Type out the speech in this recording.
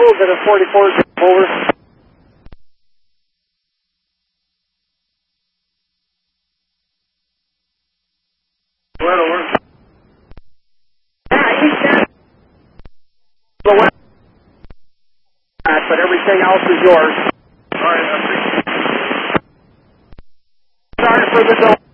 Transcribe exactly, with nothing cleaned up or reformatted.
Hold it at forty-four, over. Well, over. Yeah, he's got the west side, but everything else is yours. All right, I'm sorry for the delay.